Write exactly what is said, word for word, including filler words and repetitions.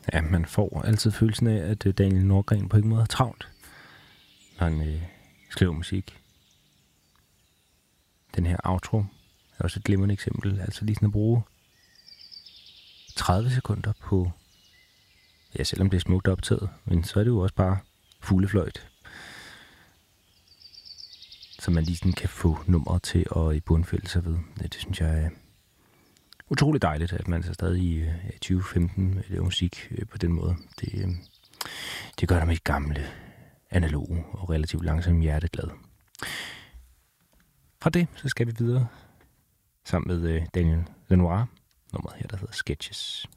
Ja, man får altid følelsen af, at Daniel Nordgren på ingen måde er travlt, når han øh, skriver musik. Den her outro er også et glimrende eksempel. Altså lige sådan at bruge tredive sekunder på, ja, selvom det er smukt optaget, men så er det jo også bare fuglefløjt, så man lige sådan kan få nummeret til at bundfælde sig ved. Ja, det synes jeg er utroligt dejligt, at man så stadig i tyve femten laver musik på den måde. Det, det gør der mit gamle, analoge og relativt langsomme hjerte glad. Fra det, så skal vi videre sammen med Daniel Lenoir. Nummeret her, der hedder Sketches.